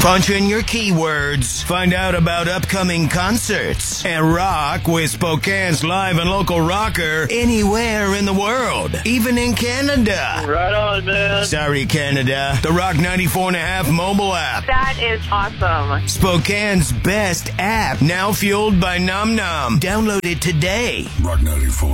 Punch in your keywords, find out about upcoming concerts, and rock with Spokane's live and local rocker anywhere in the world, even in Canada. Right on, man. Sorry, Canada. The Rock 94.5 mobile app. That is awesome. Spokane's best app, now fueled by Num Num. Download it today. Rock 94.